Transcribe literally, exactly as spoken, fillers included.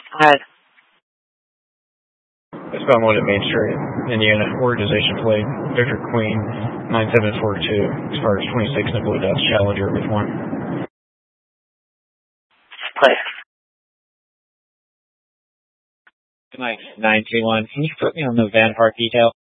Ahead. Westbound one at Main Street, Indiana. Organization plate Victor Queen nine seven four two. Expires twenty-six in a Blue Dots Challenger with one. Play. Mike nine two one. Can you put me on the Van Park detail?